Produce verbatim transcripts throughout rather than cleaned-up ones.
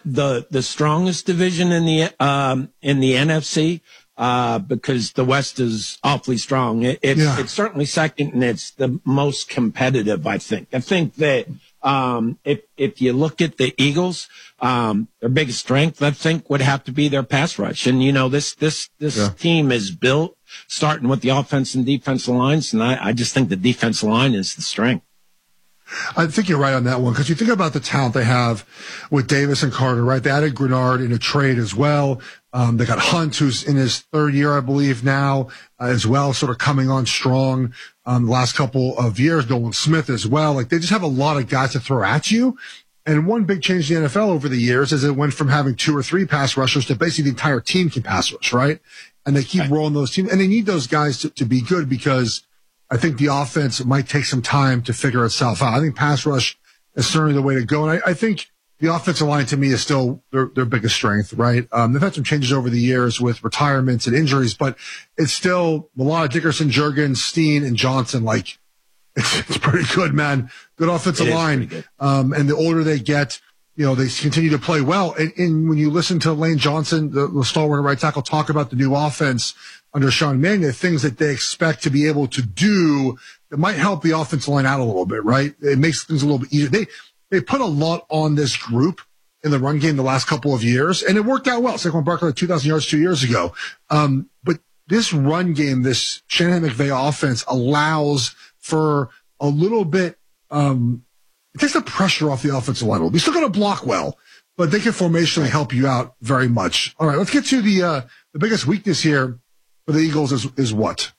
the the strongest division in the um, in the N F C uh, because the West is awfully strong. It, it's yeah. it's certainly second, and it's the most competitive. I think. I think that um, if if you look at the Eagles, um, their biggest strength, I think, would have to be their pass rush. And you know, this this this yeah. team is built starting with the offense and defensive lines, and I, I just think the defensive line is the strength. I think you're right on that one, because you think about the talent they have with Davis and Carter, right? They added Grenard in a trade as well. Um, they got Hunt, who's in his third year, I believe, now uh, as well, sort of coming on strong um, the last couple of years. Nolan Smith as well. Like, they just have a lot of guys to throw at you. And one big change in the N F L over the years is it went from having two or three pass rushers to basically the entire team can pass rush, right? And they keep right. rolling those teams. And they need those guys to, to be good, because I think the offense might take some time to figure itself out. I think pass rush is certainly the way to go. And I, I think the offensive line, to me, is still their, their biggest strength, right? Um, they've had some changes over the years with retirements and injuries, but it's still a lot of Dickerson, Juergens, Steen, and Johnson. Like, it's, it's pretty good, man. Good offensive line. Um, and the older they get, you know, they continue to play well. And, and when you listen to Lane Johnson, the, the stalwart right tackle, talk about the new offense under Sean Mannion, things that they expect to be able to do that might help the offensive line out a little bit, right? It makes things a little bit easier. They, they put a lot on this group in the run game the last couple of years, and it worked out well. Saquon Barkley had two thousand yards two years ago. Um, but this run game, this Shanahan McVay offense allows for a little bit, um, it takes the pressure off the offensive line. You're still going to block well, but they can formationally help you out very much. All right, let's get to the, uh, the biggest weakness here for the Eagles is, is what?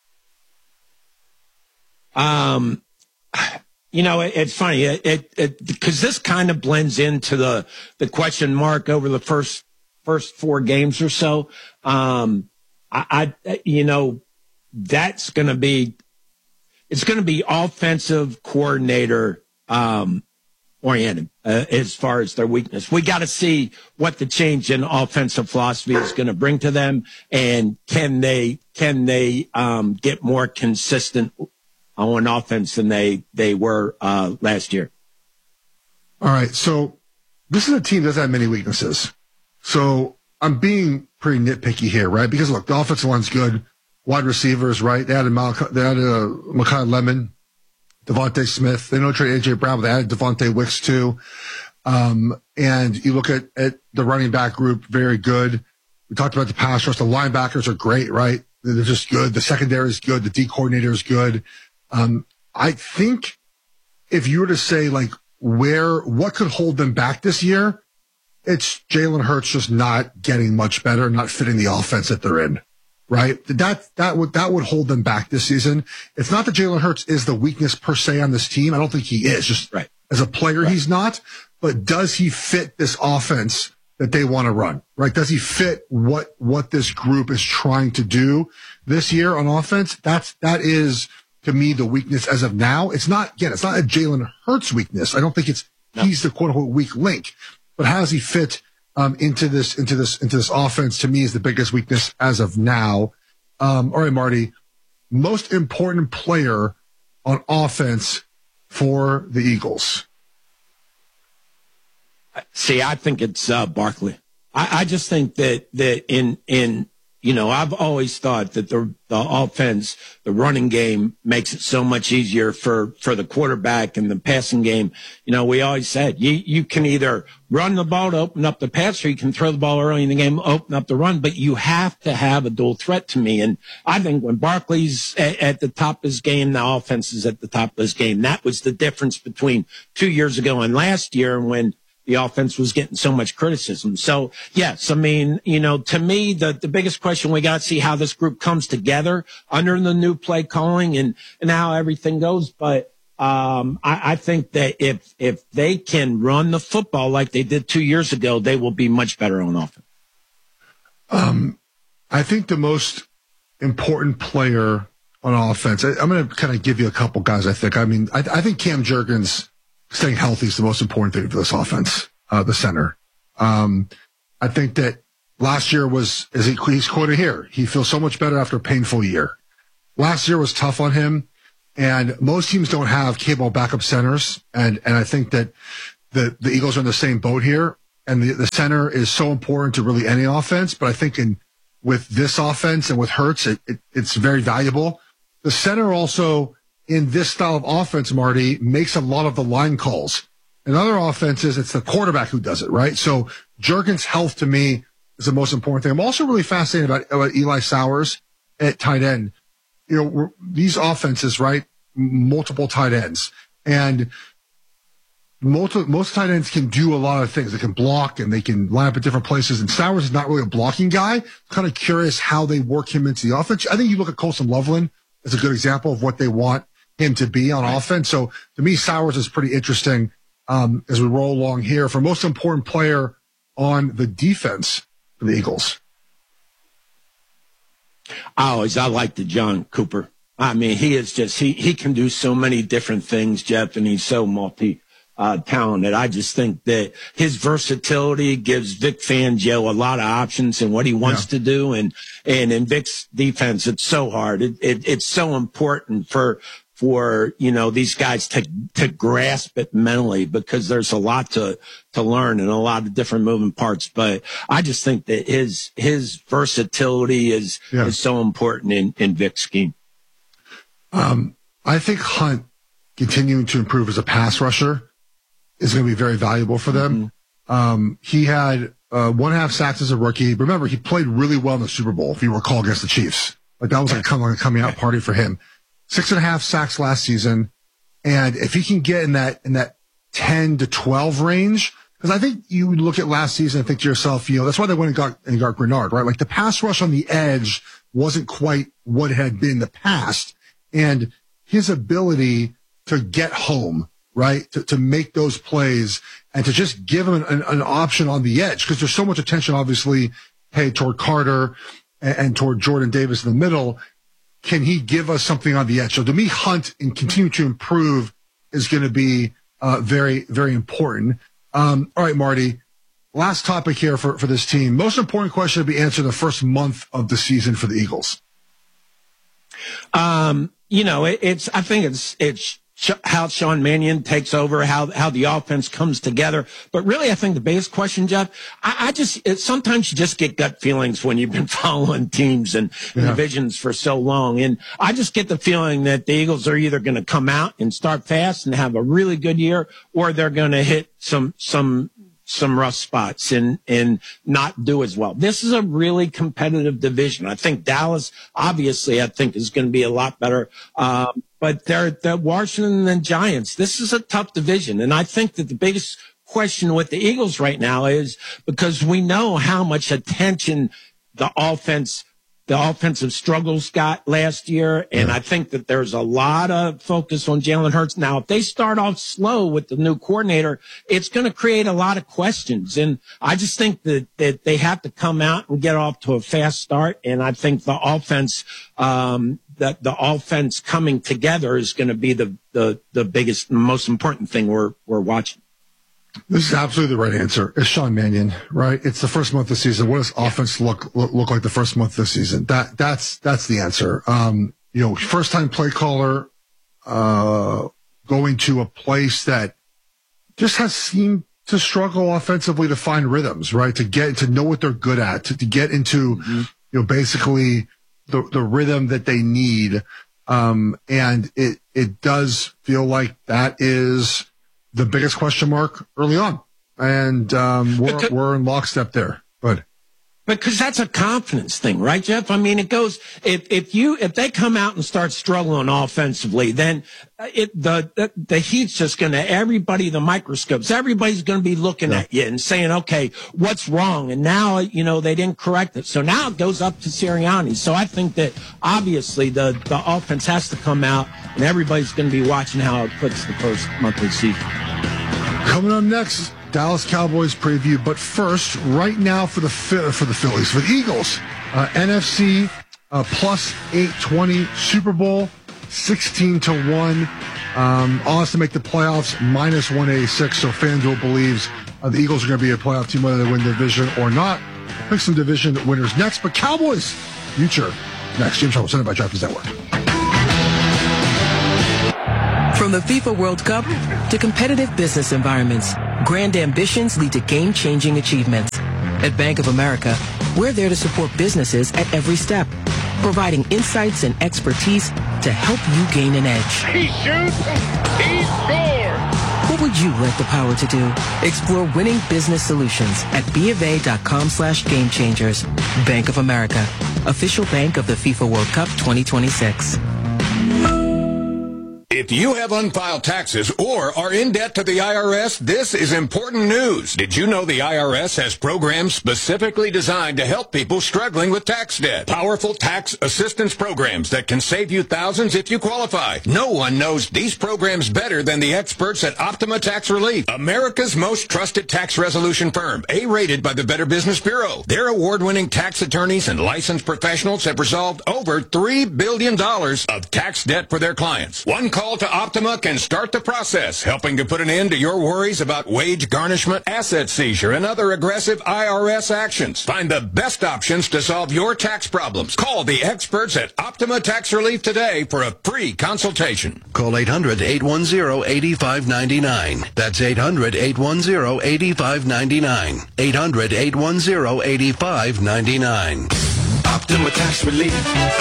Um, you know, it, it's funny, it, it, it, because this kind of blends into the, the question mark over the first, first four games or so. Um, I, I you know, that's going to be, it's going to be offensive coordinator, um, oriented uh, as far as their weakness. We got to see what the change in offensive philosophy is going to bring to them, and can they can they um, get more consistent on offense than they they were uh, last year. All right, so this is a team that doesn't have many weaknesses. So I'm being pretty nitpicky here, right? Because look, the offensive line's good, wide receivers, right? They added Mal- they added uh, Mekhi Lemon, Devontae Smith. They don't trade A J Brown, but they added Devontae Wicks too. Um, and you look at, at the running back group, very good. We talked about the pass rush. The linebackers are great, right? They're just good. The secondary is good. The D coordinator is good. Um, I think if you were to say, like, where, what could hold them back this year, it's Jalen Hurts just not getting much better, not fitting the offense that they're in. Right? That, that would, that would hold them back this season. It's not that Jalen Hurts is the weakness per se on this team. I don't think he is. Just right. as a player, right. he's not. But does he fit this offense that they want to run? Right? Does he fit what, what this group is trying to do this year on offense? That's, that is, to me, the weakness as of now. It's not, again, it's not a Jalen Hurts weakness. I don't think it's, no. he's the quote unquote weak link. But how does he fit Um, into this, into this, into this offense, to me, is the biggest weakness as of now. Um, all right, Marty, most important player on offense for the Eagles. See, I think it's uh, Barkley. I, I just think that that in in you know, I've always thought that the the offense, the running game, makes it so much easier for for the quarterback, and the passing game. You know, we always said you you can either run the ball to open up the pass, or you can throw the ball early in the game, open up the run. But you have to have a dual threat to me. And I think when Barkley's at, at the top of his game, the offense is at the top of his game. That was the difference between two years ago and last year, when the offense was getting so much criticism. So, yes, I mean, you know, to me, the, the biggest question, we got to see how this group comes together under the new play calling, and, and how everything goes. But um, I, I think that if if they can run the football like they did two years ago, they will be much better on offense. Um, I think the most important player on offense, I, I'm going to kind of give you a couple guys, I think. I mean, I, I think Cam Juergens staying healthy is the most important thing for this offense, uh, the center. Um, I think that last year was, as he, he's quoted here, he feels so much better after a painful year. Last year was tough on him, and most teams don't have capable backup centers. And, and I think that the, the Eagles are in the same boat here. and the, the center is so important to really any offense. But I think in with this offense and with Hurts, it, it, it's very valuable. The center also in this style of offense, Marty, makes a lot of the line calls. In other offenses, it's the quarterback who does it, right? So Jurgens' health to me is the most important thing. I'm also really fascinated about, about Eli Sowers at tight end. You know, we're, these offenses, right? Multiple tight ends. And most, most tight ends can do a lot of things. They can block and they can line up at different places. And Sowers is not really a blocking guy. Kind of curious how they work him into the offense. I think you look at Colson Loveland as a good example of what they want him to be on offense. So to me, Sowers is pretty interesting. Um, as we roll along here, for most important player on the defense for the Eagles. I always, I like the John Cooper. I mean, he is just, he, he can do so many different things, Jeff, and he's so multi, uh, talented. I just think that his versatility gives Vic Fangio a lot of options in what he wants yeah. to do. And, and in Vic's defense, it's so hard. It, it, it's so important for, for, you know, these guys to, to grasp it mentally, because there's a lot to, to learn and a lot of different moving parts. But I just think that his, his versatility is, yeah. is so important in, in Vic's scheme. Um, I think Hunt continuing to improve as a pass rusher is going to be very valuable for them. Mm-hmm. Um, he had, uh, one half sacks as a rookie. Remember, he played really well in the Super Bowl, if you recall, against the Chiefs. Like that was like kind of like a coming out party for him. Six and a half sacks last season. And if he can get in that, in that ten to twelve range, because I think you look at last season and think to yourself, you know, that's why they went and got, and got Grenard, right? Like the pass rush on the edge wasn't quite what it had been in the past. And his ability to get home, right? To, to make those plays and to just give him an, an option on the edge, because there's so much attention, obviously, paid toward Carter and, and toward Jordan Davis in the middle. Can he give us something on the edge? So to me, Hunt and continue to improve is going to be uh, very, very important. Um, all right, Marty, last topic here for, for this team. Most important question to be answered in the first month of the season for the Eagles. Um, you know, it, it's, I think it's, it's how Sean Mannion takes over, how, how the offense comes together. But really, I think the biggest question, Jeff, I, I just, it, sometimes you just get gut feelings when you've been following teams and, yeah. and divisions for so long. And I just get the feeling that the Eagles are either going to come out and start fast and have a really good year, or they're going to hit some, some, some rough spots and, and not do as well. This is a really competitive division. I think Dallas, obviously, I think is going to be a lot better. Um, but they're, they're Washington and Giants. This is a tough division. And I think that the biggest question with the Eagles right now is because we know how much attention the offense The offensive struggles got last year, and yeah. I think that there's a lot of focus on Jalen Hurts. Now, if they start off slow with the new coordinator, it's going to create a lot of questions. And I just think that, that they have to come out and get off to a fast start. And I think the offense, um, that the offense coming together is going to be the, the, the biggest, most important thing we're, we're watching. This is absolutely the right answer. It's Sean Mannion, right? It's the first month of the season. What does yeah. offense look, look look like the first month of the season? That that's that's the answer. Um, you know, first time play caller, uh, going to a place that just has seemed to struggle offensively to find rhythms, right? To get to know what they're good at, to, to get into mm-hmm. you know basically the the rhythm that they need. Um, and it it does feel like that is the biggest question mark early on. And, um, we're, because, we're in lockstep there. But because that's a confidence thing, right, Jeff? I mean, it goes, if, if you, if they come out and start struggling offensively, then it, the, the, the heat's just going to, everybody, the microscopes, everybody's going to be looking yeah. at you and saying, okay, what's wrong? And now, you know, they didn't correct it. So now it goes up to Sirianni. So I think that obviously the, the offense has to come out and everybody's going to be watching how it puts the first month of the season. Coming up next, Dallas Cowboys preview. But first, right now for the for the Phillies, for the Eagles, uh, N F C uh, plus eight twenty, Super Bowl sixteen to one. Um, odds to make the playoffs minus one eighty-six. So FanDuel believes uh, the Eagles are going to be a playoff team whether they win the division or not. I'll pick some division winners next. But Cowboys future next. James Harden, presented by DraftKings Network. From the FIFA World Cup to competitive business environments, Grand ambitions lead to game-changing achievements. At Bank of America, we're there to support businesses at every step, providing insights and expertise to help you gain an edge. He shoots, he scores! What would you like the power to do? Explore winning business solutions at BofA.com slash game changers. Bank of America, official bank of the FIFA World Cup twenty twenty-six. If you have unfiled taxes or are in debt to the I R S, this is important news. Did you know the I R S has programs specifically designed to help people struggling with tax debt? Powerful tax assistance programs that can save you thousands if you qualify. No one knows these programs better than the experts at Optima Tax Relief, America's most trusted tax resolution firm, A-rated by the Better Business Bureau. Their award-winning tax attorneys and licensed professionals have resolved over three billion dollars of tax debt for their clients. One call to Optima can start the process, helping to put an end to your worries about wage garnishment, asset seizure, and other aggressive I R S actions. Find the best options to solve your tax problems. Call the experts at Optima Tax Relief today for a free consultation. Call eight hundred, eight one zero, eight five nine nine. That's eight hundred, eight one zero, eight five nine nine. eight hundred, eight one zero, eight five nine nine. Optima Tax Relief.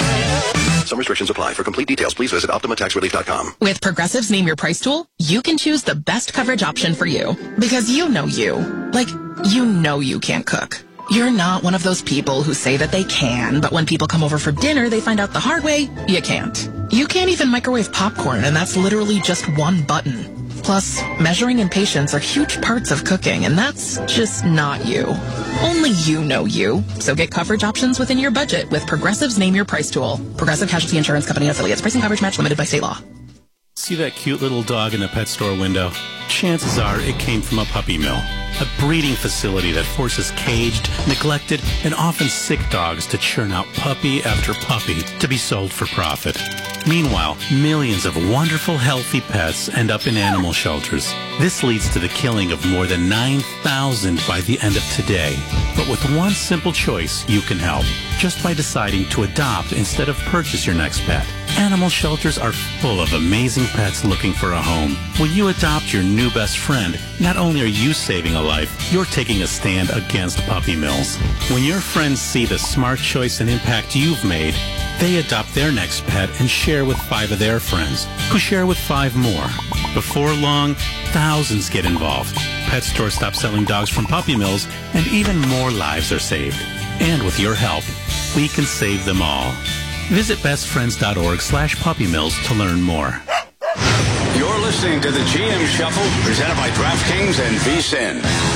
Some restrictions apply. For complete details, please visit Optima Tax Relief dot com. With Progressive's Name Your Price tool, you can choose the best coverage option for you. Because you know you. Like, you know you can't cook. You're not one of those people who say that they can, but when people come over for dinner, they find out the hard way, you can't. You can't even microwave popcorn, and that's literally just one button. Plus, measuring and patience are huge parts of cooking, and that's just not you. Only you know you. So get coverage options within your budget with Progressive's Name Your Price tool. Progressive Casualty Insurance Company and affiliates. Pricing coverage match limited by state law. See that cute little dog in the pet store window? Chances are it came from a puppy mill. A breeding facility that forces caged, neglected, and often sick dogs to churn out puppy after puppy to be sold for profit. Meanwhile, millions of wonderful, healthy pets end up in animal shelters. This leads to the killing of more than nine thousand by the end of today. But with one simple choice, you can help. Just by deciding to adopt instead of purchase your next pet. Animal shelters are full of amazing pets looking for a home. When you adopt your new best friend, not only are you saving a life, you're taking a stand against puppy mills. When your friends see the smart choice and impact you've made, they adopt their next pet and share with five of their friends, who share with five more. Before long, thousands get involved. Pet stores stop selling dogs from puppy mills, and even more lives are saved. And with your help, we can save them all. Visit bestfriends.org slash puppy mills to learn more. You're listening to the G M Shuffle, presented by DraftKings and V S I N.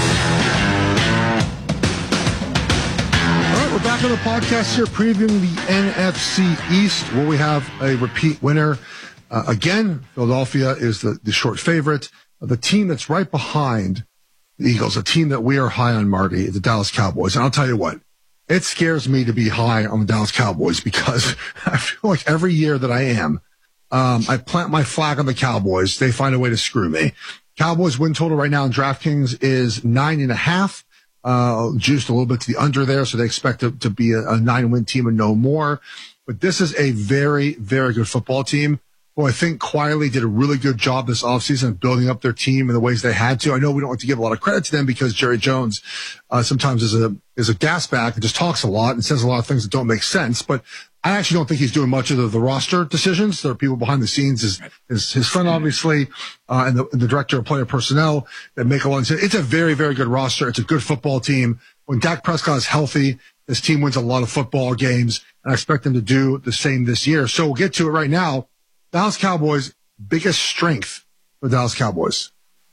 All right, we're back on the podcast here, previewing the N F C East, where we have a repeat winner. Uh, again, Philadelphia is the, the short favorite. Uh, the team that's right behind the Eagles, a team that we are high on, Marty, is the Dallas Cowboys. And I'll tell you what, it scares me to be high on the Dallas Cowboys because I feel like every year that I am, um, I plant my flag on the Cowboys. They find a way to screw me. Cowboys win total right now in DraftKings is nine and a half, uh, juiced a little bit to the under there. So they expect to, to be a, a nine win team and no more. But this is a very, very good football team who I think quietly did a really good job this offseason of building up their team in the ways they had to. I know we don't like to give a lot of credit to them because Jerry Jones uh, sometimes is a is a gasback and just talks a lot and says a lot of things that don't make sense. But I actually don't think he's doing much of the, the roster decisions. There are people behind the scenes, his his, his son obviously, uh, and, the, and the director of player personnel that make a lot of sense. It's a very, very good roster. It's a good football team. When Dak Prescott is healthy, this team wins a lot of football games, and I expect them to do the same this year. So we'll get to it right now. Dallas Cowboys, biggest strength for Dallas Cowboys.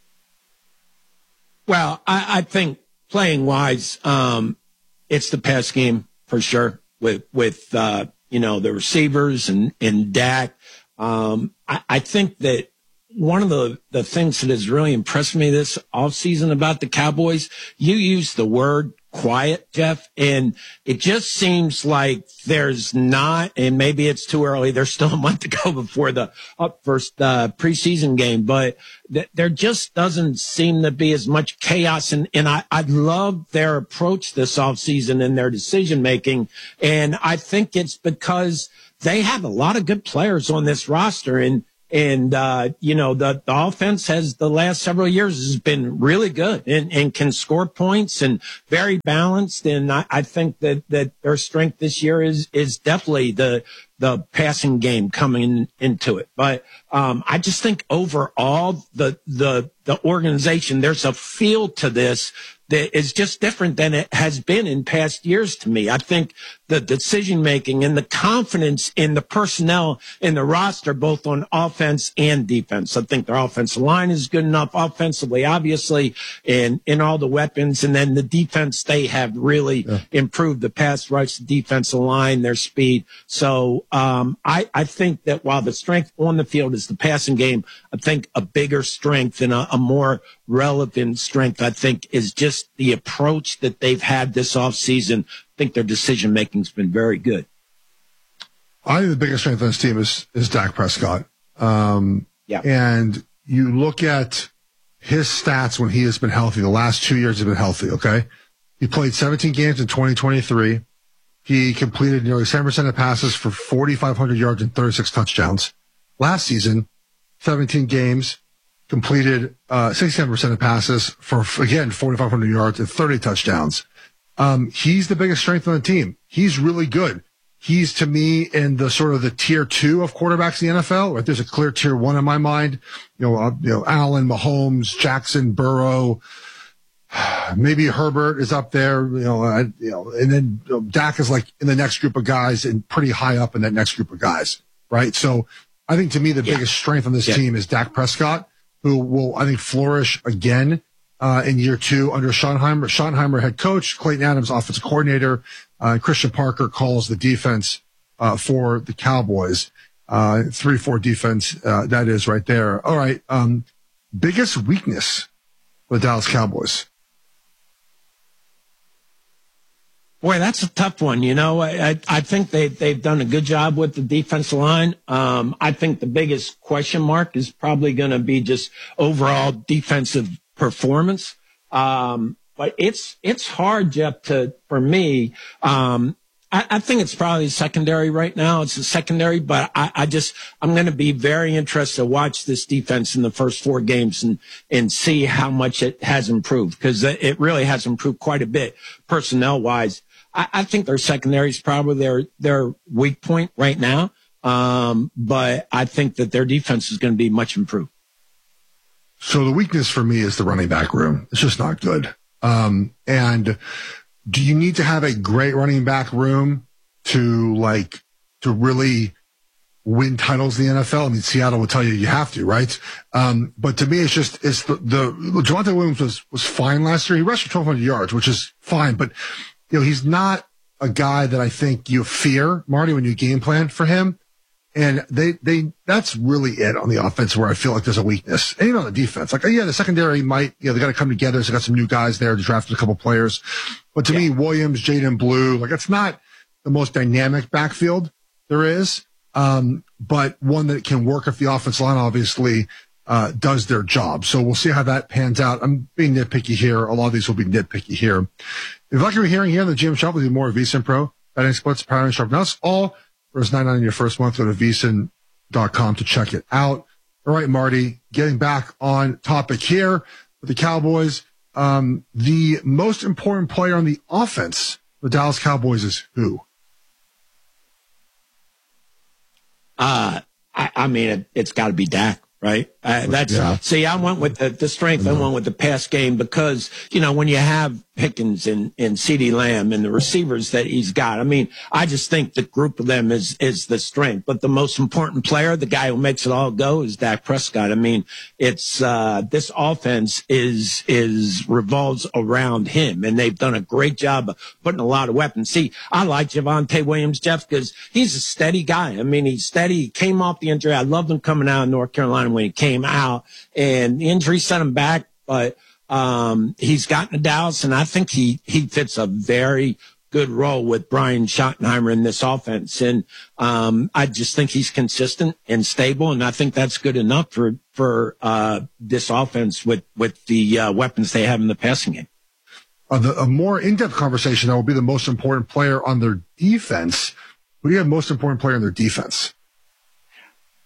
Well, I, I think playing wise, um, it's the pass game for sure with, with, uh, you know, the receivers and, and Dak. Um, I, I think that one of the, the things that has really impressed me this offseason about the Cowboys, you used the word quiet, Jeff, and it just seems like there's not, and maybe it's too early, there's still a month to go before the up first uh, preseason game, but th- there just doesn't seem to be as much chaos, and, and I, I love their approach this offseason and their decision making, and I think it's because they have a lot of good players on this roster, and And, uh, you know, the, the offense has the last several years has been really good and, and can score points and very balanced. And I, I think that, that their strength this year is, is definitely the, the passing game coming into it. But, um, I just think overall the, the, the organization, there's a feel to this that is just different than it has been in past years to me. I think the decision making and the confidence in the personnel in the roster, both on offense and defense. I think their offensive line is good enough offensively, obviously, and in all the weapons. And then the defense, they have really yeah. improved the pass rush, the defensive line, their speed. So, um, I, I think that while the strength on the field is the passing game, I think a bigger strength and a, a more relevant strength, I think, is just the approach that they've had this offseason. I think their decision making has been very good. I think the biggest strength on this team is is Dak Prescott. Um, yeah. And you look at his stats when he has been healthy. The last two years have been healthy. Okay, he played seventeen games in twenty twenty-three. He completed nearly seven percent of passes for forty-five hundred yards and thirty-six touchdowns. Last season, seventeen games. Completed uh, sixty-seven percent of passes for, again, forty-five hundred yards and thirty touchdowns. Um, he's the biggest strength on the team. He's really good. He's, to me, in the sort of the tier two of quarterbacks in the N F L. Right? There's a clear tier one in my mind. You know, uh, you know, Allen, Mahomes, Jackson, Burrow, maybe Herbert is up there. You know, uh, you know, and then you know, Dak is like in the next group of guys and pretty high up in that next group of guys. Right. So I think to me the yeah. biggest strength on this yeah. team is Dak Prescott, who will, I think, flourish again uh, in year two under Schottenheimer. Schottenheimer head coach, Clayton Adams offensive coordinator, uh, Christian Parker calls the defense uh, for the Cowboys. Uh, three four defense, uh, that is right there. All right, um, biggest weakness for the Dallas Cowboys? Boy, that's a tough one. You know, I, I think they, they've done a good job with the defensive line. Um, I think the biggest question mark is probably going to be just overall defensive performance. Um, but it's, it's hard, Jeff, to, for me, um, I, I think it's probably secondary right now. It's a secondary, but I, I just, I'm going to be very interested to watch this defense in the first four games and, and see how much it has improved, because it really has improved quite a bit personnel wise. I, I think their secondary is probably their, their weak point right now. Um, but I think that their defense is going to be much improved. So the weakness for me is the running back room. It's just not good. Um, and do you need to have a great running back room to like, to really win titles in the N F L? I mean, Seattle will tell you you have to, right? Um, but to me, it's just, it's the, the, Javonte Williams was, was fine last year. He rushed for twelve hundred yards, which is fine, but you know, he's not a guy that I think you fear, Marty, when you game plan for him. And they, they, that's really it on the offense where I feel like there's a weakness. And even on the defense, like, yeah, the secondary might, you know, they got to come together. So they got some new guys there to draft a couple players. But to yeah. me, Williams, Jaden Blue, like, it's not the most dynamic backfield there is. Um, but one that can work if the offensive line obviously, uh, does their job. So we'll see how that pans out. I'm being nitpicky here. A lot of these will be nitpicky here. If you like what you're hearing here on the G M Shop, we'll do more of VSiN Pro, betting splits, power and sharp. Now it's all for nine ninety-nine in your first month. Go to V S I N dot com to check it out. All right, Marty, getting back on topic here with the Cowboys. Um, the most important player on the offense for the Dallas Cowboys is who? Uh, I, I mean, it, it's got to be Dak. Right. Uh, that's, yeah. see, I went with the, the strength. I went with the pass game because, you know, when you have Pickens and, and CeeDee Lamb and the receivers that he's got, I mean, I just think the group of them is, is the strength, but the most important player, the guy who makes it all go is Dak Prescott. I mean, it's, uh, this offense is, is revolves around him, and they've done a great job of putting a lot of weapons. See, I like Javonte Williams, Jeff, because he's a steady guy. I mean, he's steady. He came off the injury. I loved him coming out of North Carolina when he came out, and the injury set him back, but um he's gotten to Dallas, and I think he he fits a very good role with Brian Schottenheimer in this offense. And um I just think he's consistent and stable, and I think that's good enough for for uh this offense with with the uh, weapons they have in the passing game. Uh, the, a more in-depth conversation that will be the most important player on their defense. Who do you have most important player on their defense?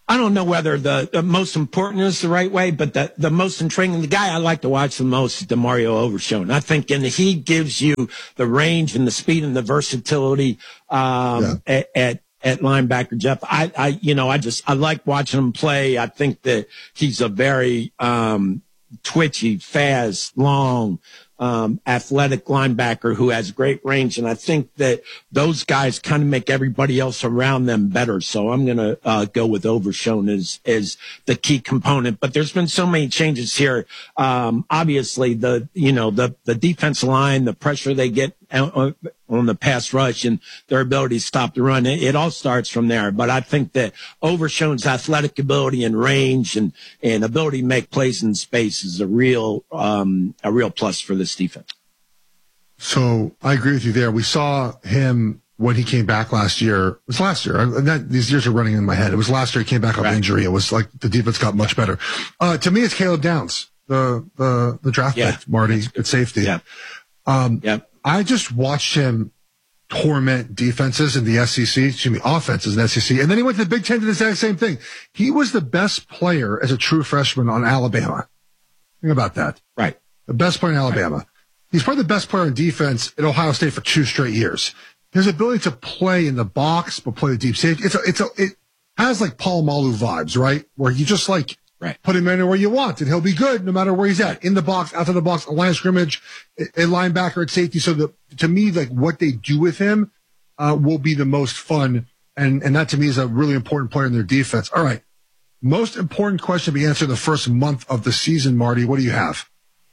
I don't know whether the, the most important is the right way, but the, the most intriguing, the guy I like to watch the most is DeMario Overshown. I think, and he gives you the range and the speed and the versatility, um, yeah. at, at, at linebacker, Jeff. I, I, you know, I just, I like watching him play. I think that he's a very, um, twitchy, fast, long, um, athletic linebacker who has great range. And I think that those guys kind of make everybody else around them better. So I'm going to uh, go with Overshown as, as the key component. But there's been so many changes here. Um, obviously the, you know, the, the defensive line, the pressure they get on the pass rush and their ability to stop the run. It, it all starts from there. But I think that Overshown's athletic ability and range and, and ability to make plays in space is a real, um, a real plus for this defense. So I agree with you there. We saw him when he came back last year. It was last year. I, that, these years are running in my head. It was last year he came back off right. injury. It was like the defense got much better. Uh, to me, it's Caleb Downs, the, the, the draft yeah. pick, Marty, at safety. Yeah. Um, yeah. I just watched him torment defenses in the S E C, excuse me, offenses in the S E C. And then he went to the Big Ten to the exact same thing. He was the best player as a true freshman on Alabama. Think about that. Right. The best player in Alabama. Right. He's probably the best player in defense at Ohio State for two straight years. His ability to play in the box, but play the deep safety. It's a, it's a, it has like Paul Malu vibes, right? Where you just like, Right. put him anywhere you want, and he'll be good no matter where he's at. In the box, outside the box, a line of scrimmage, a linebacker at safety. So the, to me, like what they do with him uh, will be the most fun, and and that to me is a really important player in their defense. All right, most important question to be answered in the first month of the season, Marty. What do you have?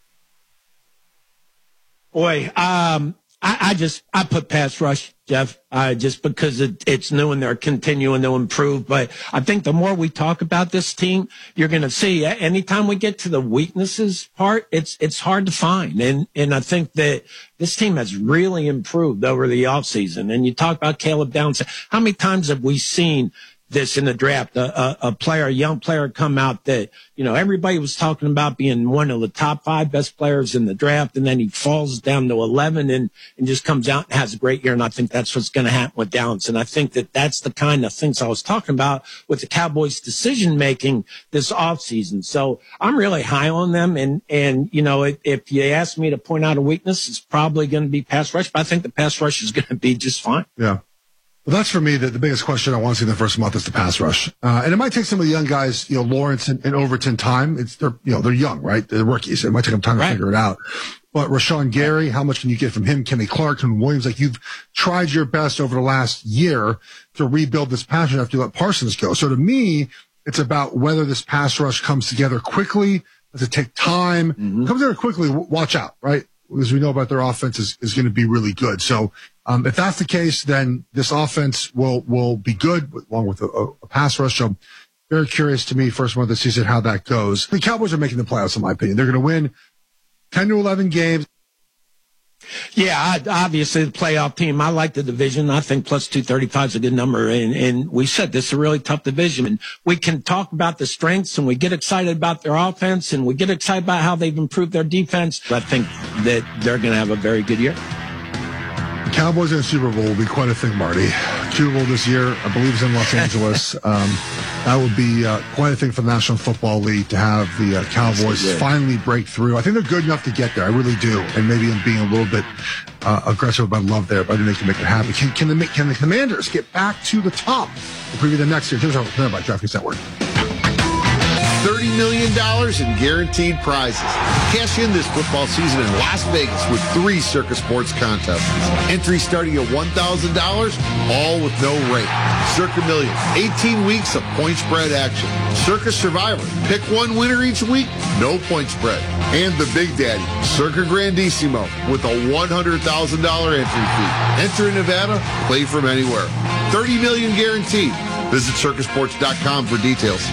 Boy, um, I, I just I put pass rush, Jeff, uh, just because it, it's new and they're continuing to improve. But I think the more we talk about this team, you're going to see anytime we get to the weaknesses part, it's it's hard to find. And and I think that this team has really improved over the offseason. And you talk about Caleb Downs. How many times have we seen this in the draft, a, a, a player, a young player come out that, you know, everybody was talking about being one of the top five best players in the draft, and then he falls down to eleven and, and just comes out and has a great year. And I think that's what's going to happen with Downs. And I think that that's the kind of things I was talking about with the Cowboys' decision making this offseason. So I'm really high on them. And, and, you know, if, if you ask me to point out a weakness, it's probably going to be pass rush, but I think the pass rush is going to be just fine. Yeah. Well, that's for me the, the biggest question I want to see in the first month is the pass rush. Uh, and it might take some of the young guys, you know, Lawrence and, and Overton time. It's, they're, you know, they're young, right? They're rookies. It might take them time to right. figure it out. But Rashawn Gary, how much can you get from him? Kenny Clark, Kenny Williams, like you've tried your best over the last year to rebuild this pass rush after you let Parsons go. So to me, it's about whether this pass rush comes together quickly. Does it take time? Mm-hmm. Comes together quickly, watch out, right? Because we know about their offense is, is going to be really good. So, um, if that's the case, then this offense will, will be good along with a, a pass rush. So very curious to me, first month of the season, how that goes. The Cowboys are making the playoffs, in my opinion. They're going to win ten to eleven games. Yeah, I, obviously the playoff team. I like the division. I think plus two thirty-five is a good number. And, and we said this is a really tough division. And we can talk about the strengths and we get excited about their offense and we get excited about how they've improved their defense. I think that they're going to have a very good year. Cowboys in the Super Bowl will be quite a thing, Marty. Super Bowl this year, I believe, is in Los Angeles. Um, that would be uh, quite a thing for the National Football League to have the uh, Cowboys finally break through. I think they're good enough to get there. I really do. And maybe I'm being a little bit uh, aggressive about love there, but I think they can make it happen. Can, can, the, can the Commanders get back to the top? We'll preview them next year. Here's our plan by DraftKings Network. thirty million dollars in guaranteed prizes. Cash in this football season in Las Vegas with three Circus Sports contests. Entry starting at one thousand dollars, all with no rate. Circa Million, eighteen weeks of point spread action. Circus Survivor, pick one winner each week, no point spread. And the Big Daddy, Circa Grandissimo, with a one hundred thousand dollars entry fee. Enter in Nevada, play from anywhere. thirty million dollars guaranteed. Visit circus sports dot com for details.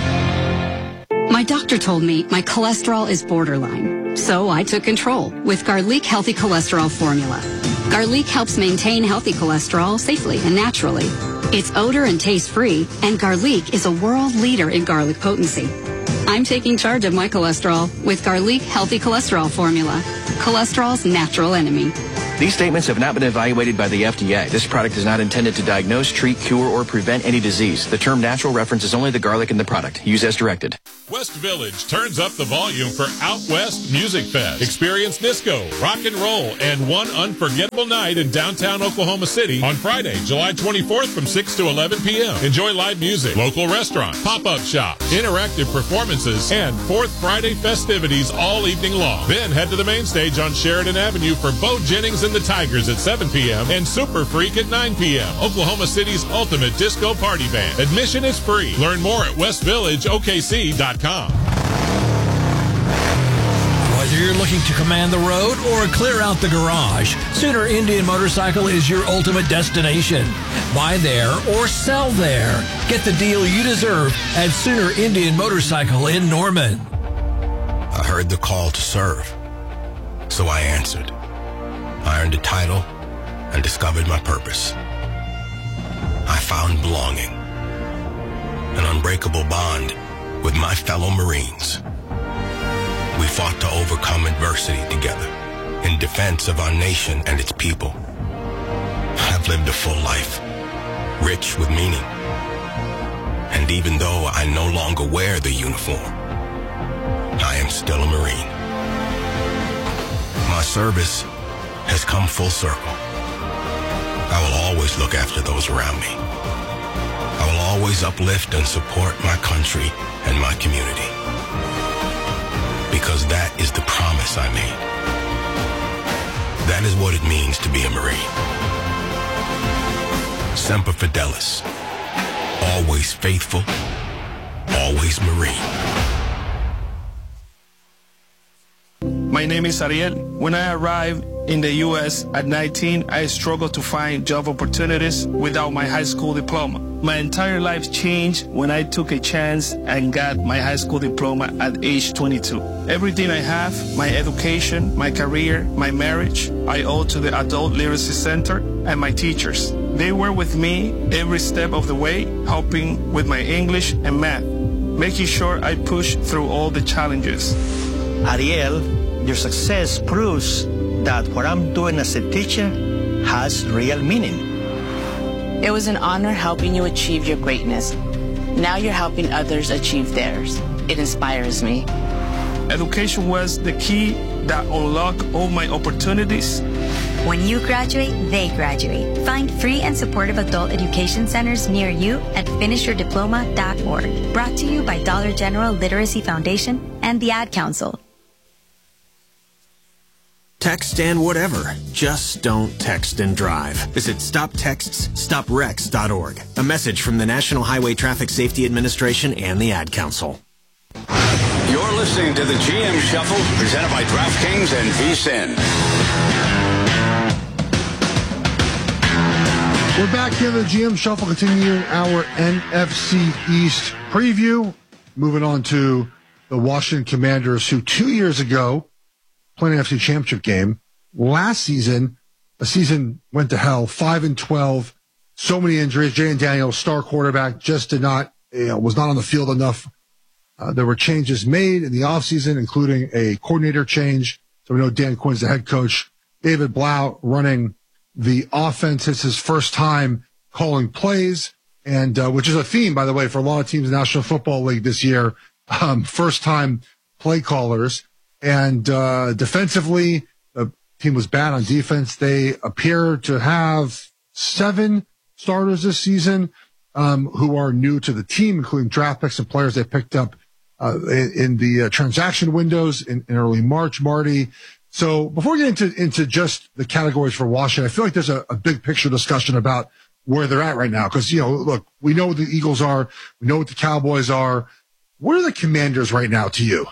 My doctor told me my cholesterol is borderline, so I took control with Garlic Healthy Cholesterol Formula. Garlic helps maintain healthy cholesterol safely and naturally. It's odor and taste-free, and Garlic is a world leader in garlic potency. I'm taking charge of my cholesterol with Garlic Healthy Cholesterol Formula, cholesterol's natural enemy. These statements have not been evaluated by the F D A. This product is not intended to diagnose, treat, cure, or prevent any disease. The term natural references only the garlic in the product. Use as directed. West Village turns up the volume for Out West Music Fest. Experience disco, rock and roll, and one unforgettable night in downtown Oklahoma City on Friday, July twenty-fourth from six to eleven p.m. Enjoy live music, local restaurants, pop-up shops, interactive performances, and Fourth Friday festivities all evening long. Then head to the main stage on Sheridan Avenue for Bo Jennings and the Tigers at seven p.m. and Super Freak at nine p.m. Oklahoma City's ultimate disco party band. Admission is free. Learn more at west village o k c dot com. Whether you're looking to command the road or clear out the garage, Sooner Indian Motorcycle is your ultimate destination. Buy there or sell there. Get the deal you deserve at Sooner Indian Motorcycle in Norman. I heard the call to serve, so I answered. I earned a title and discovered my purpose. I found belonging, an unbreakable bond with my fellow Marines. We fought to overcome adversity together in defense of our nation and its people. I've lived a full life, rich with meaning. And even though I no longer wear the uniform, I am still a Marine. My service has come full circle. I will always look after those around me. I will always uplift and support my country and my community. Because that is the promise I made. That is what it means to be a Marine. Semper Fidelis. Always faithful. Always Marine. My name is Ariel. When I arrived in the U S at nineteen, I struggled to find job opportunities without my high school diploma. My entire life changed when I took a chance and got my high school diploma at age twenty-two. Everything I have, my education, my career, my marriage, I owe to the Adult Literacy Center and my teachers. They were with me every step of the way, helping with my English and math, making sure I push through all the challenges. Ariel, your success proves that what I'm doing as a teacher has real meaning. It was an honor helping you achieve your greatness. Now you're helping others achieve theirs. It inspires me. Education was the key that unlocked all my opportunities. When you graduate, they graduate. Find free and supportive adult education centers near you at finish your diploma dot org. Brought to you by Dollar General Literacy Foundation and the Ad Council. Text and whatever. Just don't text and drive. Visit stop texts stop wrecks dot org. A message from the National Highway Traffic Safety Administration and the Ad Council. You're listening to the G M Shuffle, presented by DraftKings and V S I N. We're back here in the G M Shuffle, continuing our N F C East preview. Moving on to the Washington Commanders, who two years ago playing an N F C Championship game. Last season, a season went to hell, five and twelve, so many injuries. Jayden Daniels, star quarterback, just did not, you know, was not on the field enough. Uh, there were changes made in the offseason, including a coordinator change. So we know Dan Quinn's the head coach. David Blau running the offense. It's his first time calling plays, and uh, which is a theme, by the way, for a lot of teams in the National Football League this year. Um, first time play callers. And uh, defensively, the team was bad on defense. They appear to have seven starters this season um, who are new to the team, including draft picks and players they picked up uh, in, in the uh, transaction windows in, in early March, Marty. So before we get into, into just the categories for Washington, I feel like there's a, a big picture discussion about where they're at right now. Because, you know, look, we know what the Eagles are. We know what the Cowboys are. What are the Commanders right now to you?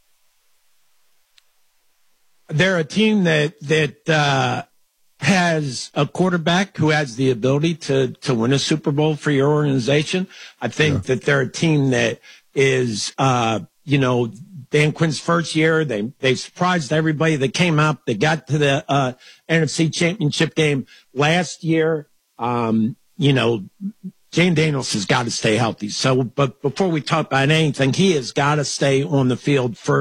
They're a team that that uh, has a quarterback who has the ability to to win a Super Bowl for your organization. I think yeah. that they're a team that is, uh, you know, Dan Quinn's first year. They they surprised everybody. They came up. They got to the uh, N F C Championship game last year. Um, you know, Jayden Daniels has got to stay healthy. So, but before we talk about anything, he has got to stay on the field for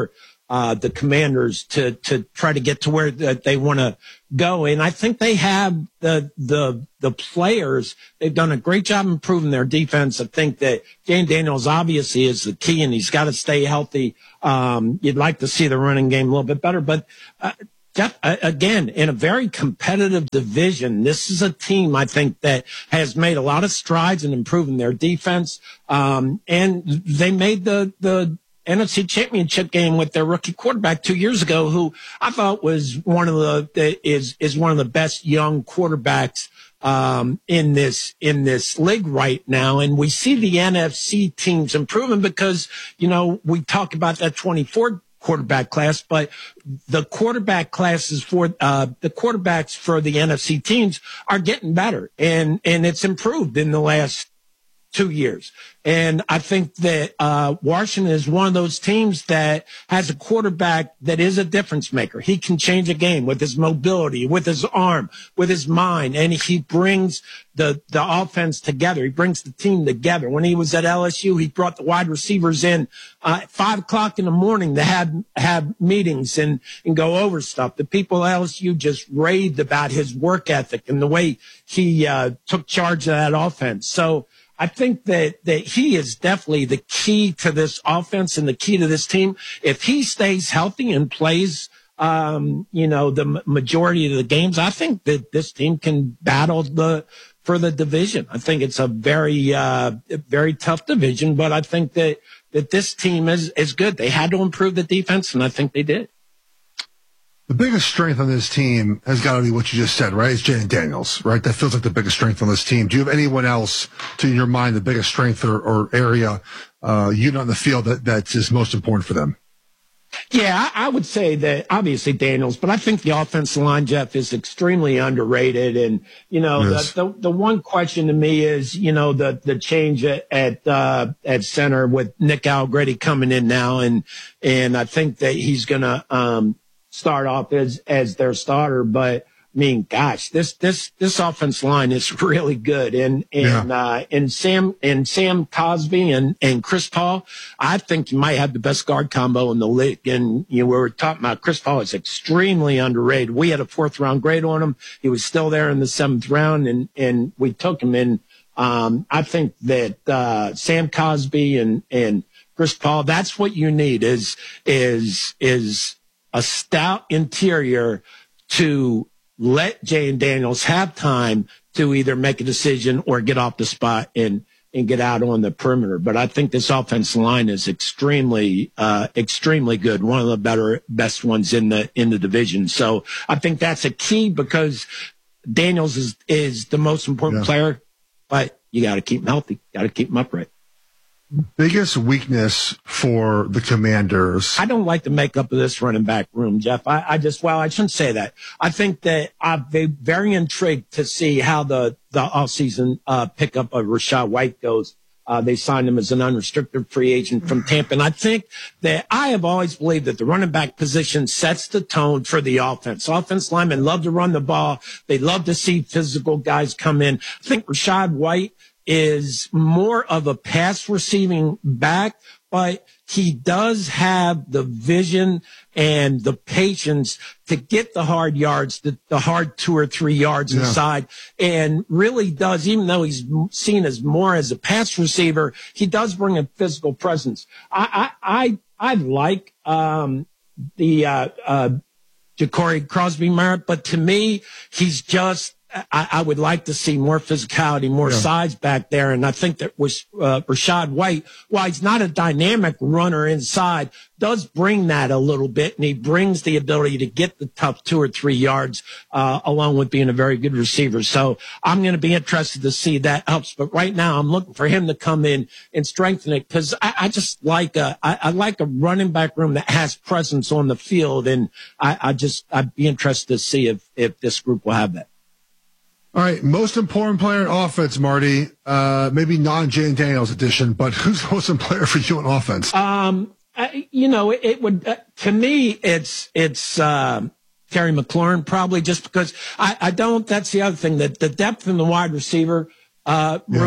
uh, the Commanders to, to try to get to where that they want to go. And I think they have the, the, the players. They've done a great job improving their defense. I think that Jayden Daniels obviously is the key, and he's got to stay healthy. Um, you'd like to see the running game a little bit better, but, uh, Jeff, again, in a very competitive division, this is a team, I think, that has made a lot of strides in improving their defense. Um, and they made the, the N F C Championship game with their rookie quarterback two years ago, who I thought was one of the, is, is one of the best young quarterbacks, um, in this, in this league right now. And we see the N F C teams improving because, you know, we talk about that twenty-four quarterback class, but the quarterback classes for uh the quarterbacks for the N F C teams are getting better, and and it's improved in the last two years. And I think that uh Washington is one of those teams that has a quarterback that is a difference maker. He can change a game with his mobility, with his arm, with his mind, and he brings the the offense together. He brings the team together. When he was at L S U, he brought the wide receivers in uh, at five o'clock in the morning to have have meetings and and go over stuff. The people at L S U just raved about his work ethic and the way he uh took charge of that offense. So I think that, that he is definitely the key to this offense and the key to this team. If he stays healthy and plays, um, you know, the majority of the games, I think that this team can battle the, for the division. I think it's a very, uh, very tough division, but I think that, that this team is, is good. They had to improve the defense, and I think they did. The biggest strength on this team has got to be what you just said, right? It's Jayden Daniels, right? That feels like the biggest strength on this team. Do you have anyone else, to your mind, the biggest strength or, or area, uh, unit on the field that, that's is most important for them? Yeah, I, I would say that obviously Daniels, but I think the offensive line, Jeff, is extremely underrated. And, you know, yes. the, the, the one question to me is, you know, the, the change at, at, uh, at center with Nick Allegretti coming in now. And, and I think that he's going to, um, start off as, as their starter. But I mean, gosh, this, this, this offense line is really good. And, and, yeah. uh, and Sam, and Sam Cosby and, and Chris Paul, I think you might have the best guard combo in the league. And, you know, we were talking about Chris Paul is extremely underrated. We had a fourth round grade on him. He was still there in the seventh round, and, and we took him in. Um, I think that, uh, Sam Cosby and, and Chris Paul, that's what you need is, is, is, a stout interior to let Jayden Daniels have time to either make a decision or get off the spot and, and get out on the perimeter. But I think this offensive line is extremely, uh, extremely good. One of the better, best ones in the, in the division. So I think that's a key because Daniels is, is the most important yeah. player, but you got to keep him healthy. Got to keep him upright. Biggest weakness for the Commanders? I don't like the makeup of this running back room, Jeff. I, I just, well, I shouldn't say that. I think that I'm very intrigued to see how the, the offseason uh, pickup of Rachaad White goes. Uh, they signed him as an unrestricted free agent from Tampa. And I think that I have always believed that the running back position sets the tone for the offense. Offense linemen love to run the ball. They love to see physical guys come in. I think Rachaad White is more of a pass receiving back, but he does have the vision and the patience to get the hard yards, the, the hard two or three yards yeah. inside, and really does, even though he's seen as more as a pass receiver, he does bring a physical presence. I, I, I, I like, um, the, uh, uh, Ja'Cory Crosby Merritt, but to me, he's just, I, I would like to see more physicality, more yeah. size back there. And I think that with uh, Rachaad White, while he's not a dynamic runner inside, does bring that a little bit. And he brings the ability to get the tough two or three yards, uh, along with being a very good receiver. So I'm going to be interested to see that helps. But right now I'm looking for him to come in and strengthen it because I, I just like a, I, I like a running back room that has presence on the field. And I, I just, I'd be interested to see if, if this group will have that. All right, most important player in offense, Marty. Uh, maybe non-Jayden Daniels edition, but who's the most important player for you in offense? Um, I, you know, it, it would uh, to me, it's it's uh, Terry McLaurin probably just because I, I don't. That's the other thing that the depth in the wide receiver uh, room.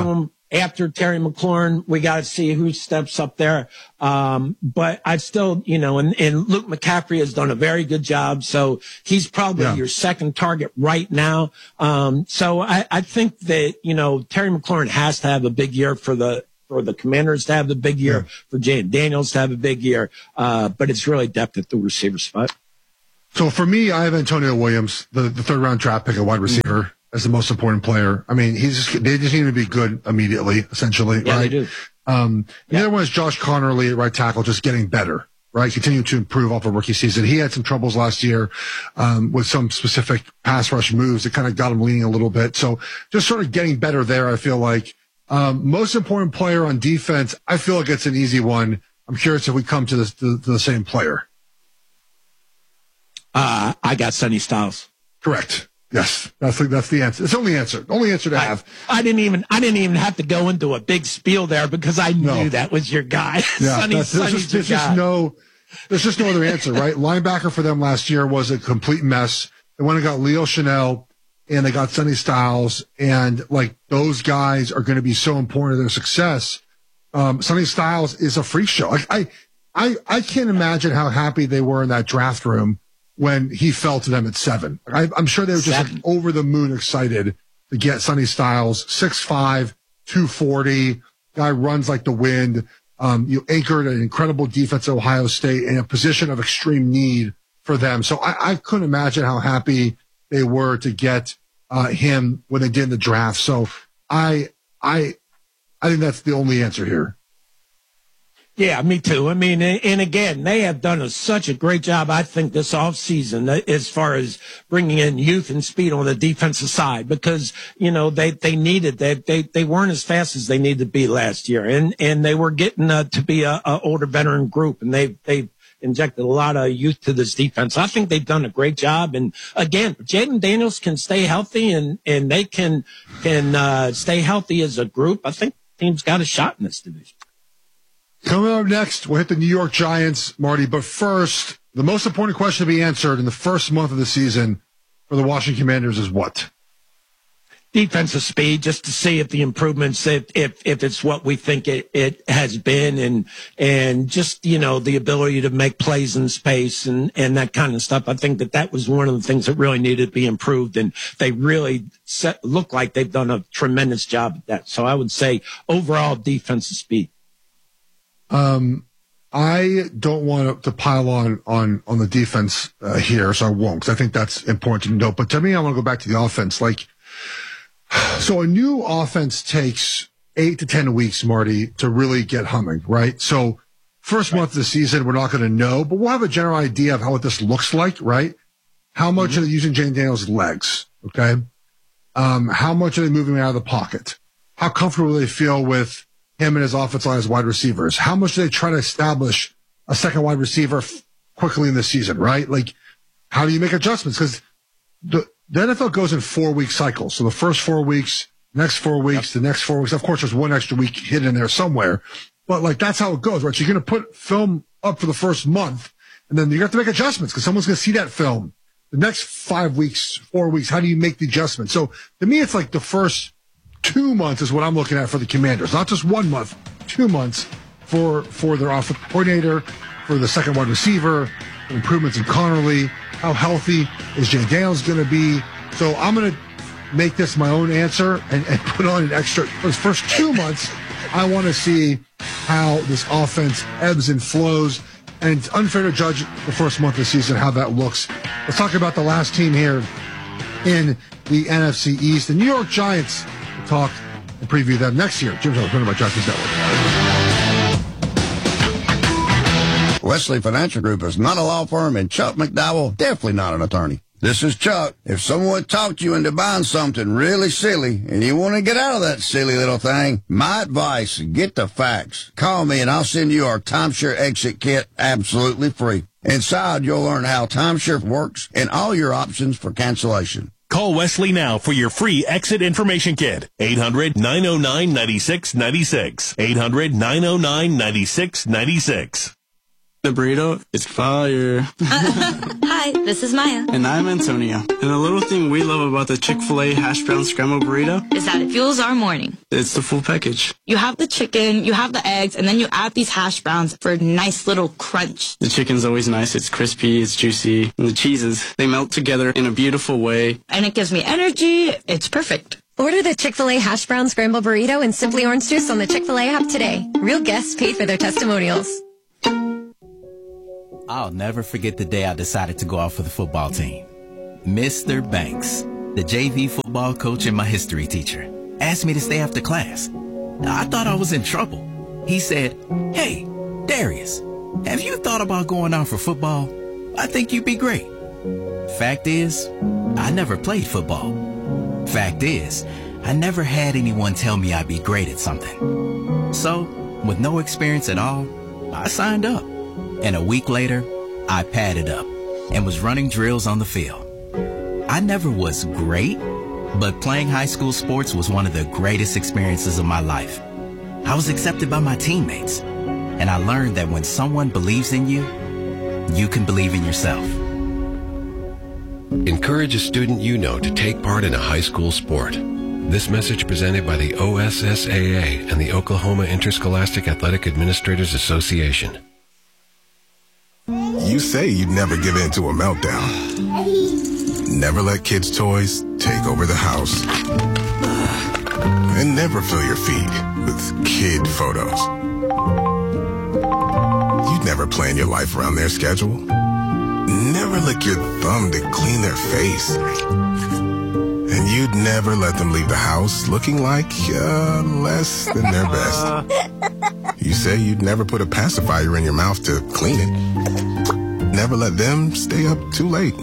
after Terry McLaurin, we got to see who steps up there. Um, but I still, you know, and, and Luke McCaffrey has done a very good job. So he's probably yeah. your second target right now. Um, so I, I think that, you know, Terry McLaurin has to have a big year for the, for the Commanders to have the big year, yeah. for Jay Daniels to have a big year. Uh, but it's really depth at the receiver spot. So for me, I have Antonio Williams, the, the third round draft pick, a wide receiver, mm-hmm. as the most important player. I mean, he's just, they just need to be good immediately, essentially. Yeah, right? they do. Um, yeah. The other one is Josh Connerly at right tackle, just getting better, right? Continuing to improve off a rookie season. He had some troubles last year, um, with some specific pass rush moves that kind of got him leaning a little bit. So just sort of getting better there, I feel like. Um, most important player on defense, I feel like it's an easy one. I'm curious if we come to, this, to, to the same player. Uh, I got Sonny Styles. Correct. Yes, that's the, that's the answer. It's the only answer. The only answer to I, have. I didn't even I didn't even have to go into a big spiel there because I knew no. that was your guy. Yeah, Sonny, that's, there's, just, there's just no there's just no other answer, right? Linebacker for them last year was a complete mess. They went and got Leo Chanel and they got Sonny Styles, and like those guys are going to be so important to their success. Um, Sonny Styles is a freak show. Like, I I I can't imagine how happy they were in that draft room when he fell to them at seven. I, I'm sure they were just like over the moon excited to get Sonny Styles, six five, two forty, guy runs like the wind. Um, you anchored an incredible defense at Ohio State in a position of extreme need for them. So I, I couldn't imagine how happy they were to get uh, him when they did in the draft. So I, I, I think that's the only answer here. Yeah, me too. I mean, and again, they have done a, such a great job, I think, this offseason as far as bringing in youth and speed on the defensive side because, you know, they, they needed that. They, they weren't as fast as they needed to be last year. And, and they were getting uh, to be a, a older veteran group, and they, they injected a lot of youth to this defense. I think they've done a great job. And again, Jaden Daniels can stay healthy and, and they can, can, uh, stay healthy as a group. I think the team's got a shot in this division. Coming up next, we'll hit the New York Giants, Marty. But first, the most important question to be answered in the first month of the season for the Washington Commanders is what? Defensive speed, just to see if the improvements, if if, if it's what we think it, it has been, and and just, you know, the ability to make plays in space and, and that kind of stuff. I think that that was one of the things that really needed to be improved, and they really set, look like they've done a tremendous job at that. So I would say overall defensive speed. Um, I don't want to pile on, on, on the defense uh, here, so I won't, because I think that's important to note. But to me, I want to go back to the offense. Like, so a new offense takes eight to ten weeks, Marty, to really get humming, right? So first month of the season, we're not going to know, but we'll have a general idea of how what this looks like, right? How much mm-hmm. are they using Jane Daniels' legs? Okay. Um, how much are they moving out of the pocket? How comfortable do they feel with him and his offensive line as wide receivers? How much do they try to establish a second wide receiver f- quickly in the season, right? Like, how do you make adjustments? Because the, the N F L goes in four week cycles. So the first four weeks, next four weeks, yep. the next four weeks. Of course, there's one extra week hidden in there somewhere, but like, that's how it goes, right? So you're going to put film up for the first month, and then you have to make adjustments because someone's going to see that film. The next five weeks, four weeks, how do you make the adjustments? So to me, it's like the first two months is what I'm looking at for the Commanders. Not just one month, two months for for their offensive coordinator, for the second wide receiver, improvements in Connerly. How healthy is Jay Daniels going to be? So I'm going to make this my own answer and, and put on an extra. For the first two months, I want to see how this offense ebbs and flows. And it's unfair to judge the first month of the season how that looks. Let's talk about the last team here in the N F C East, the New York Giants. We'll talk and preview them next year. Jim Jones, presented by Giants Network. Wesley Financial Group is not a law firm, and Chuck McDowell, definitely not an attorney. This is Chuck. If someone talked you into buying something really silly and you want to get out of that silly little thing, my advice, get the facts. Call me and I'll send you our timeshare exit kit absolutely free. Inside, you'll learn how timeshare works and all your options for cancellation. Call Wesley now for your free exit information kit. eight hundred, nine oh nine, nine six nine six. eight hundred, nine oh nine, nine six nine six. The burrito is fire. Hi, this is Maya. And I'm Antonio. And the little thing we love about the Chick-fil-A hash brown scrambled burrito is that it fuels our morning. It's the full package. You have the chicken, you have the eggs, and then you add these hash browns for a nice little crunch. The chicken's always nice. It's crispy, it's juicy. And the cheeses, they melt together in a beautiful way. And it gives me energy. It's perfect. Order the Chick-fil-A hash brown scrambled burrito and Simply Orange Juice on the Chick-fil-A app today. Real guests paid for their testimonials. I'll never forget the day I decided to go out for the football team. Mister Banks, the J V football coach and my history teacher, asked me to stay after class. I thought I was in trouble. He said, "Hey, Darius, have you thought about going out for football? I think you'd be great." Fact is, I never played football. Fact is, I never had anyone tell me I'd be great at something. So, with no experience at all, I signed up. And a week later, I padded up and was running drills on the field. I never was great, but playing high school sports was one of the greatest experiences of my life. I was accepted by my teammates, and I learned that when someone believes in you, you can believe in yourself. Encourage a student you know to take part in a high school sport. This message presented by the O S S A A and the Oklahoma Interscholastic Athletic Administrators Association. You say you'd never give in to a meltdown. Never let kids' toys take over the house. And never fill your feed with kid photos. You'd never plan your life around their schedule. Never lick your thumb to clean their face. And you'd never let them leave the house looking like uh, less than their best. You say you'd never put a pacifier in your mouth to clean it. Never let them stay up too late.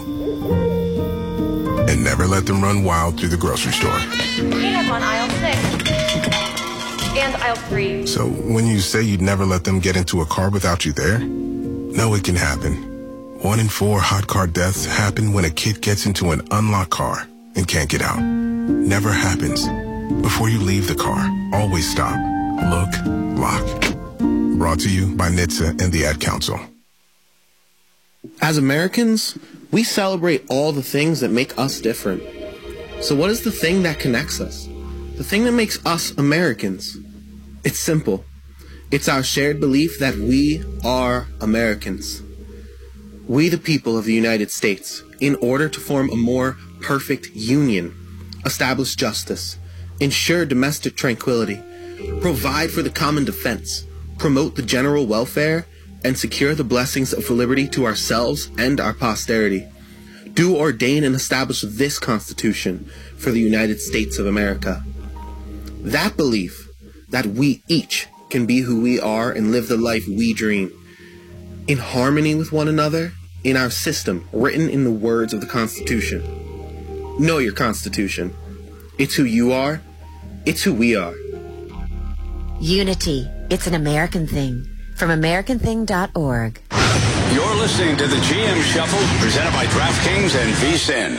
And never let them run wild through the grocery store. Peanuts on aisle six. And aisle three. So when you say you'd never let them get into a car without you there, no, it can happen. One in four hot car deaths happen when a kid gets into an unlocked car and can't get out. Never happens. Before you leave the car, always stop, look, lock. Brought to you by N H T S A and the Ad Council. As Americans, we celebrate all the things that make us different. So what is the thing that connects us? The thing that makes us Americans? It's simple. It's our shared belief that we are Americans. We, the people of the United States, in order to form a more perfect union, establish justice, ensure domestic tranquility, provide for the common defense, promote the general welfare, and secure the blessings of liberty to ourselves and our posterity, do ordain and establish this Constitution for the United States of America. That belief that we each can be who we are and live the life we dream, in harmony with one another, in our system written in the words of the Constitution. Know your Constitution. It's who you are. It's who we are. Unity. It's an American thing. From American thing dot org. You're listening to the G M Shuffle, presented by DraftKings and V S I N.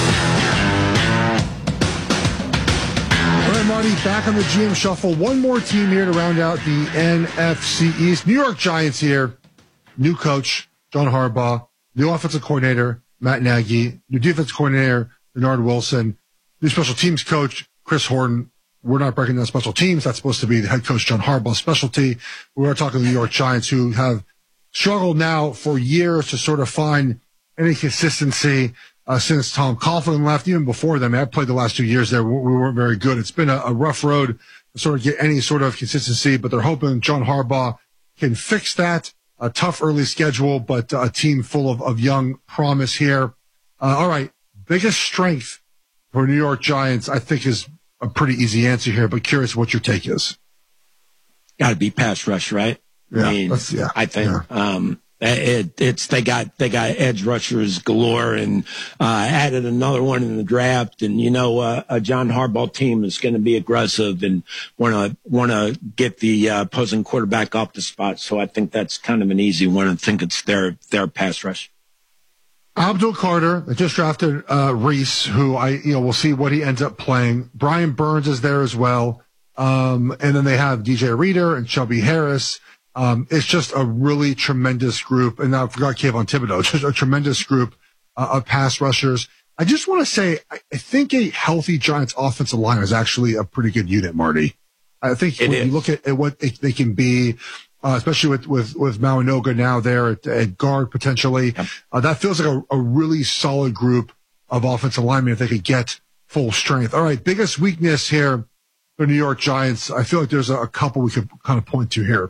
All right, Marty, back on the G M Shuffle. One more team here to round out the N F C East. New York Giants here. New coach, John Harbaugh. New offensive coordinator, Matt Nagy. New defense coordinator, Bernard Wilson. New special teams coach, Chris Horton. We're not breaking down special teams. That's supposed to be the head coach, John Harbaugh's specialty. We are talking the New York Giants, who have struggled now for years to sort of find any consistency uh, since Tom Coughlin left. Even before them, I played the last two years there. We weren't very good. It's been a, a rough road to sort of get any sort of consistency, but they're hoping John Harbaugh can fix that. A tough early schedule, but a team full of, of young promise here. Uh, all right. Biggest strength for New York Giants, I think, is a pretty easy answer here, but curious what your take is. Got to be pass rush, right? Yeah, I mean, that's, yeah, I think, yeah. um, it, it's, they got, they got edge rushers galore and, uh, added another one in the draft. And, you know, uh, a John Harbaugh team is going to be aggressive and want to, want to get the uh, opposing quarterback off the spot. So I think that's kind of an easy one. I think it's their, their pass rush. Abdul Carter, they just drafted uh, Reese, who I, you know, we'll see what he ends up playing. Brian Burns is there as well. Um, and then they have D J Reader and Shelby Harris. Um, it's just a really tremendous group. And I forgot Kayvon Thibodeau, just a tremendous group uh, of pass rushers. I just want to say, I, I think a healthy Giants offensive line is actually a pretty good unit, Marty. I think it when is. you look at, at what they, they can be, uh, especially with, with, with Mauanoga now there at, at guard potentially, yep. uh, that feels like a, a really solid group of offensive linemen if they could get full strength. All right, biggest weakness here for New York Giants. I feel like there's a, a couple we could kind of point to here.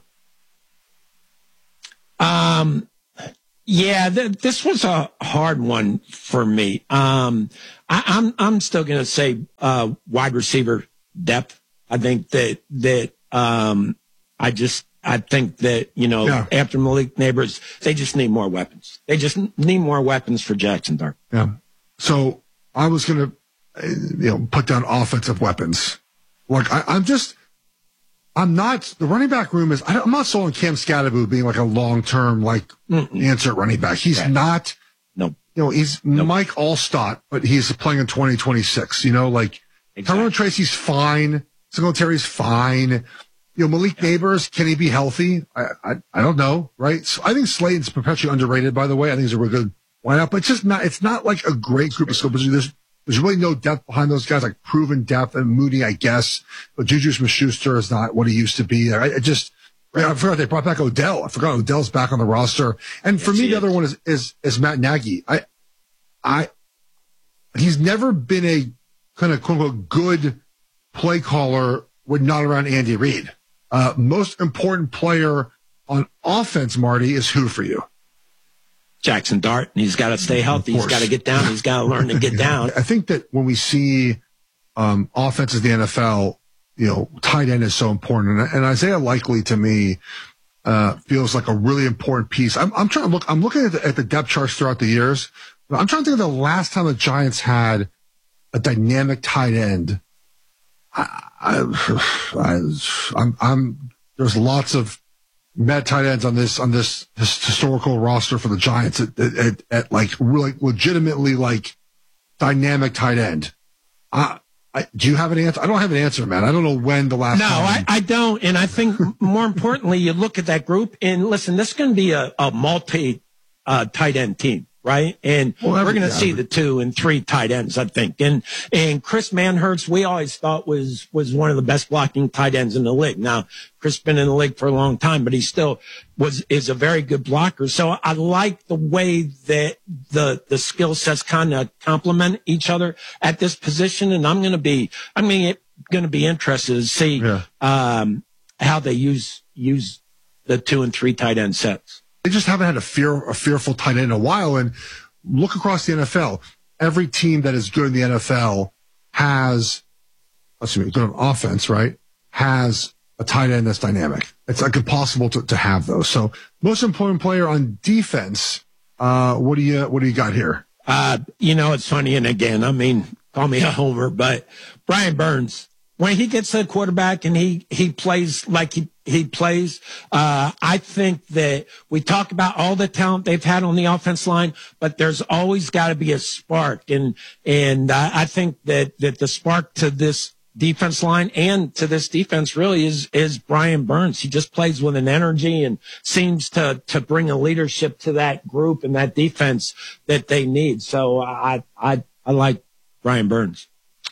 Um, yeah, th- this was a hard one for me. Um, I, I'm I'm still going to say uh, wide receiver depth. I think that that um, I just I think that you know yeah. after Malik Neighbors, they just need more weapons. They just need more weapons for Jackson Dart. Yeah. So I was going to you know put down offensive weapons. Like I, I'm just. I'm not, the running back room is, I'm not sold on Cam Scatterbo being like a long-term, like, Mm-mm. answer at running back. He's right. not, no, you know, he's nope. Mike Allstott, but he's playing in twenty twenty-six, you know, like, exactly. Tyrone Tracy's fine. Singletary's fine. You know, Malik yeah. Neighbors, can he be healthy? I, I, I don't know, right? So I think Slayton's perpetually underrated, by the way. I think he's a really good lineup, but it's just not, it's not like a great group of skill positions. There's, There's really no depth behind those guys, like proven depth. And Mooney, I guess, but Juju Smith-Schuster is not what he used to be. I, I just, I forgot they brought back Odell. I forgot Odell's back on the roster. And for yes, me, the is. other one is, is, is Matt Nagy. I, I, he's never been a kind of quote unquote good play caller when not around Andy Reid. Uh, most important player on offense, Marty, is who for you? Jackson Dart, and he's got to stay healthy. He's got to get down. He's got to learn to get down. I think that when we see um, offenses in the N F L, you know, tight end is so important. And, and Isaiah Likely, to me, uh, feels like a really important piece. I'm, I'm trying to look, I'm looking at the, at the depth charts throughout the years. I'm trying to think of the last time the Giants had a dynamic tight end. I, I, I, I'm, I'm, there's lots of mad tight ends on this on this, this historical roster for the Giants at, at, at like really legitimately like dynamic tight end. I, I, do you have an answer? I don't have an answer, man. I don't know when the last no, time. I, I don't. And I think more importantly, you look at that group and listen, this is going to be a, a multi uh, tight end team. Right. And well, we're going to yeah, see the two and three tight ends, I think. And, and Chris Manhertz, we always thought was, was one of the best blocking tight ends in the league. Now, Chris been in the league for a long time, but he still was, is a very good blocker. So I like the way that the, the skill sets kind of complement each other at this position. And I'm going to be, I mean, going to be interested to see, yeah. um, how they use, use the two and three tight end sets. They just haven't had a fear, a fearful tight end in a while. And look across the N F L. Every team that is good in the N F L has, let's see, good on offense, right? Has a tight end that's dynamic. It's like impossible to, to have those. So most important player on defense. Uh, what do you, what do you got here? Uh, you know, it's funny. And again, I mean, call me a homer, but Brian Burns, when he gets to the quarterback and he, he plays like he, he plays, uh, I think that we talk about all the talent they've had on the offense line, but there's always got to be a spark. And, and uh, I think that, that the spark to this defense line and to this defense really is, is Brian Burns. He just plays with an energy and seems to, to bring a leadership to that group and that defense that they need. So I, I, I like Brian Burns.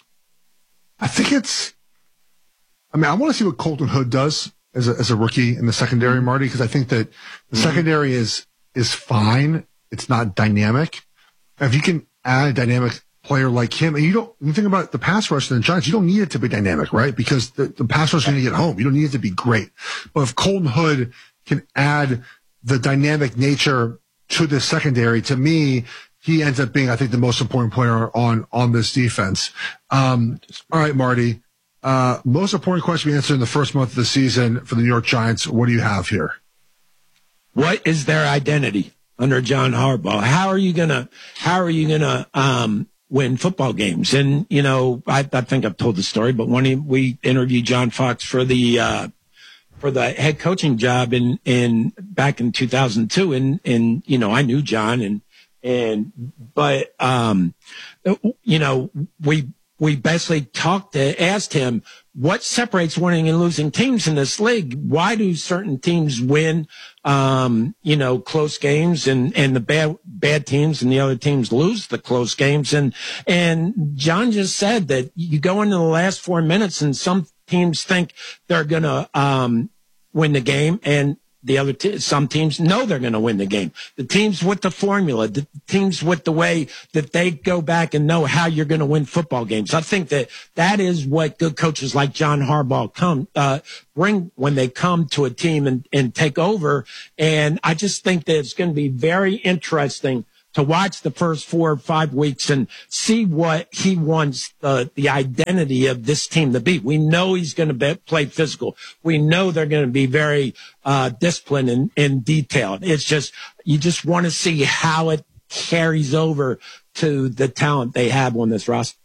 I think it's, I mean, I want to see what Colton Hood does as a, as a rookie in the secondary, Marty, because I think that the mm-hmm. secondary is, is fine. It's not dynamic. If you can add a dynamic player like him, and you don't, you think about the pass rush in the Giants, you don't need it to be dynamic, right? Because the, the pass rush is going to get home. You don't need it to be great. But if Colton Hood can add the dynamic nature to the secondary, to me, he ends up being, I think, the most important player on, on this defense. Um, all right, Marty. Uh, most important question we answered in the first month of the season for the New York Giants. What do you have here? What is their identity under John Harbaugh? How are you gonna, how are you gonna, um, win football games? And, you know, I, I think I've told the story, but when he, we interviewed John Fox for the, uh, for the head coaching job in, in back in two thousand two. And, and, you know, I knew John and, and, but, um, you know, we, we basically talked to, asked him, what separates winning and losing teams in this league? Why do certain teams win, um, you know, close games and, and the bad, bad teams and the other teams lose the close games? And, and John just said that you go into the last four minutes and some teams think they're going to, um, win the game, and the other te- some teams know they're going to win the game. The teams with the formula, the teams with the way that they go back and know how you're going to win football games. I think that that is what good coaches like John Harbaugh come uh, bring when they come to a team and, and take over. And I just think that it's going to be very interesting to watch the first four or five weeks and see what he wants the, the identity of this team to be. We know he's going to be, play physical. We know they're going to be very uh, disciplined and, and detailed. It's just, you just want to see how it carries over to the talent they have on this roster.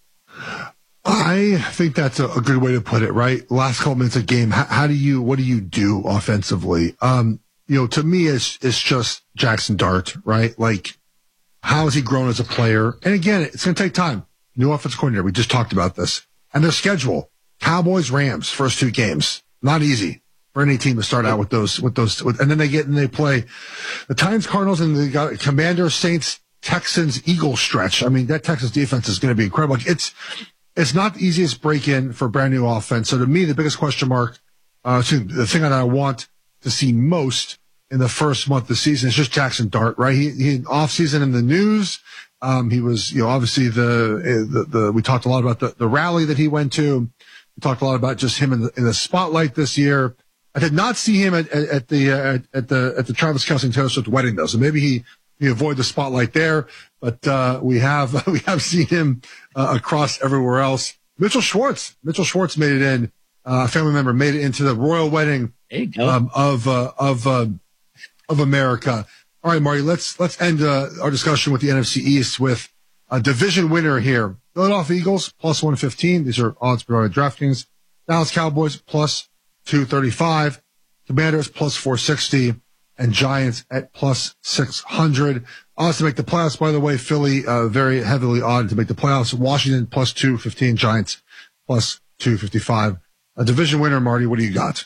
I think that's a, a good way to put it, right? Last couple minutes of game, how, how do you, what do you do offensively? Um, you know, to me, it's, it's just Jackson Dart, right? Like, how has he grown as a player? And again, it's going to take time. New offensive coordinator. We just talked about this. And their schedule. Cowboys, Rams, first two games. Not easy for any team to start out with those, with those, with, and then they get and they play the Titans, Cardinals, and they got Commanders, Saints, Texans, Eagles stretch. I mean, that Texas defense is going to be incredible. It's, it's not the easiest break in for a brand new offense. So to me, the biggest question mark, uh, the thing that I want to see most in the first month of the season, it's just Jackson Dart, right? He, he off season in the news. Um, he was, you know, obviously the, the, the, we talked a lot about the, the rally that he went to. We talked a lot about just him in the, in the spotlight this year. I did not see him at, at, at the, uh, at the, at the Travis Kelce and Taylor Swift wedding though. So maybe he, he avoided the spotlight there, but, uh, we have, we have seen him, uh, across everywhere else. Mitchell Schwartz, Mitchell Schwartz made it in, uh, a family member made it into the royal wedding, um, of, uh, of, uh, of America. All right, Marty, let's, let's end uh, our discussion with the N F C East with a division winner here. Philadelphia Eagles, plus one fifteen. These are odds provided by DraftKings. Dallas Cowboys, plus two thirty-five. Commanders, plus four sixty. And Giants at plus six hundred. Odds to make the playoffs, by the way, Philly, uh, very heavily odded to make the playoffs. Washington, plus two fifteen. Giants, plus two fifty-five. A division winner, Marty, what do you got?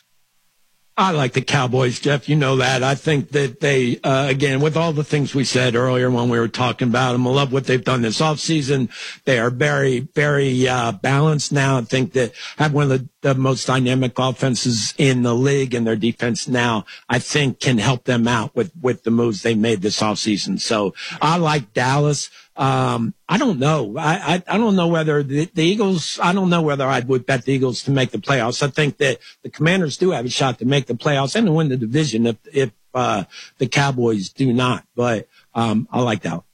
I like the Cowboys, Jeff. You know that. I think that they, uh, again, with all the things we said earlier when we were talking about them, I love what they've done this offseason. They are very, very uh, balanced now. I think that have one of the, the most dynamic offenses in the league, and their defense now, I think, can help them out with, with the moves they made this offseason. So I like Dallas. Um, I don't know. I, I, I don't know whether the, the Eagles, I don't know whether I would bet the Eagles to make the playoffs. I think that the Commanders do have a shot to make the playoffs and to win the division if, if, uh, the Cowboys do not. But, um, I like that.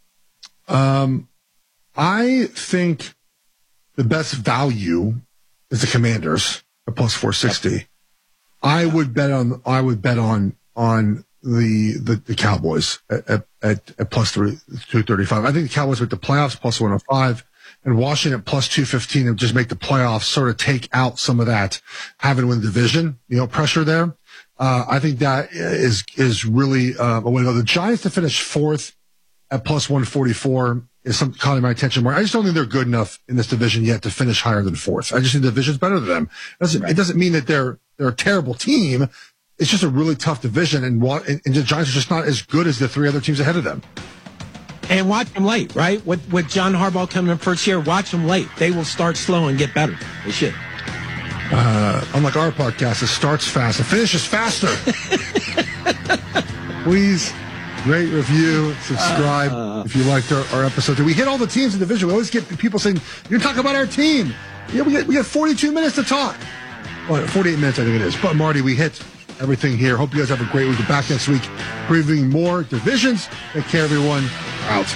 Um, I think the best value is the Commanders at plus four sixty. I would bet on, I would bet on, on, the, the, the Cowboys at, at, at, at plus three, two thirty-five. I think the Cowboys make the playoffs plus one oh five, and Washington plus two fifteen and just make the playoffs, sort of take out some of that having to win the division, you know, pressure there. Uh, I think that is, is really, uh, a way to go. The Giants to finish fourth at plus one forty-four is something caught my attention more. I just don't think they're good enough in this division yet to finish higher than fourth. I just think the division's better than them. It doesn't, it doesn't mean that they're, they're a terrible team. It's just a really tough division, and, and, and the Giants are just not as good as the three other teams ahead of them. And watch them late, right? With with John Harbaugh coming in first year, watch them late. They will start slow and get better. They should. Uh, unlike our podcast, it starts fast. It finishes faster. Please rate, review, subscribe uh, if you liked our, our episode. We hit all the teams in the division. We always get people saying, you're talking about our team. Yeah, we got, we got forty-two minutes to talk. Well, forty-eight minutes, I think it is. But, Marty, we hit everything here. Hope you guys have a great week. We're back next week previewing more divisions. Take care, everyone. We're out.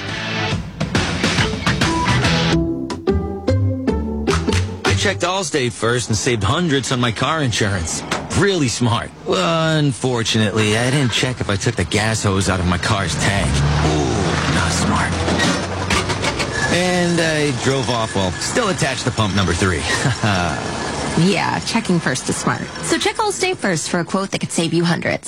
I checked Allstate first and saved hundreds on my car insurance. Really smart. Well, unfortunately, I didn't check if I took the gas hose out of my car's tank. Ooh, not smart. And I drove off while still attached to pump number three. Yeah, checking first is smart. So check Allstate first for a quote that could save you hundreds.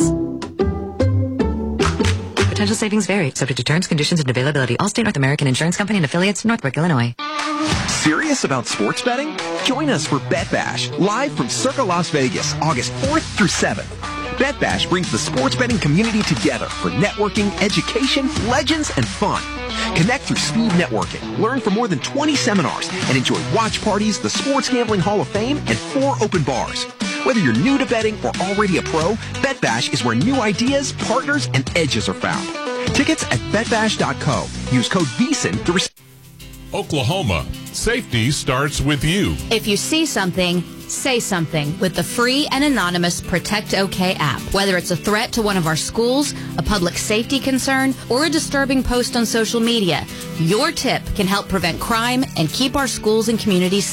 Potential savings vary, subject to terms, conditions, and availability. Allstate North American Insurance Company and affiliates, Northbrook, Illinois. Serious about sports betting? Join us for Bet Bash, live from Circa Las Vegas, August fourth through seventh. Bet Bash brings the sports betting community together for networking, education, legends, and fun. Connect through speed networking, learn from more than twenty seminars, and enjoy watch parties, the Sports Gambling Hall of Fame, and four open bars. Whether you're new to betting or already a pro, Bet Bash is where new ideas, partners, and edges are found. Tickets at bet bash dot co. Use code V S I N to receive. Oklahoma, safety starts with you. If you see something, say something with the free and anonymous Protect OK app. Whether it's a threat to one of our schools, a public safety concern, or a disturbing post on social media, your tip can help prevent crime and keep our schools and communities safe.